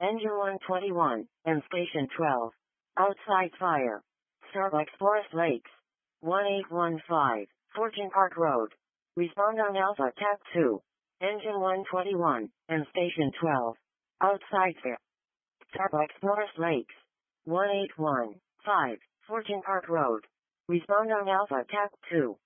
Engine 121, and Station 12. Outside fire. Starbucks Forest Lakes. 1815, Fortune Park Road. Respond on Alpha TAC 2. Engine 121, and Station 12. Outside fire. Starbucks Forest Lakes. 1815, Fortune Park Road. Respond on Alpha TAC 2.